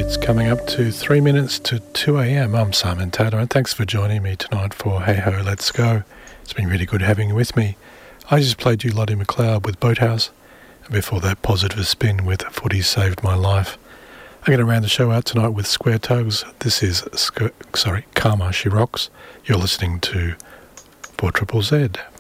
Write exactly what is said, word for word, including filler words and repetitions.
It's coming up to three minutes to two a.m. I'm Simon Taylor, and thanks for joining me tonight for Hey Ho, Let's Go. It's been really good having you with me. I just played you Lottie McLeod with Boathouse, and before that, Positive Spin with Footy Saved My Life. I'm going to round the show out tonight with Square Tugs. This is, sorry, Karma She Rocks. You're listening to four Triple Z.